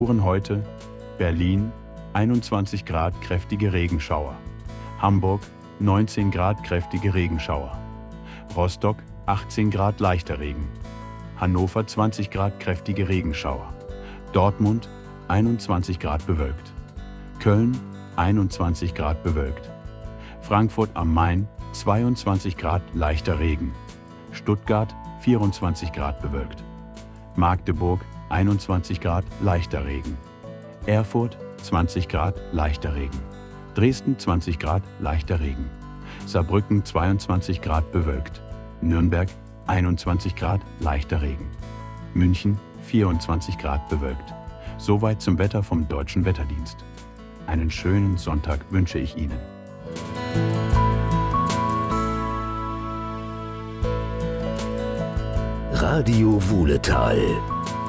Heute: Berlin 21 Grad kräftige Regenschauer. Hamburg 19 Grad kräftige Regenschauer. Rostock 18 Grad leichter Regen. Hannover 20 Grad kräftige Regenschauer. Dortmund 21 Grad bewölkt. Köln 21 Grad bewölkt. Frankfurt am Main 22 Grad leichter Regen. Stuttgart 24 Grad bewölkt. Magdeburg 21 Grad leichter Regen. Erfurt 20 Grad leichter Regen. Dresden 20 Grad leichter Regen. Saarbrücken 22 Grad bewölkt. Nürnberg 21 Grad leichter Regen. München 24 Grad bewölkt. Soweit zum Wetter vom Deutschen Wetterdienst. Einen schönen Sonntag wünsche ich Ihnen. Radio Wuhletal